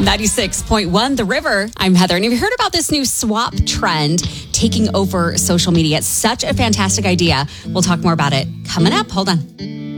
96.1 The River. I'm Heather. And have you heard about this new swap trend taking over social media? It's such a fantastic idea. We'll talk more about it coming up. Hold on.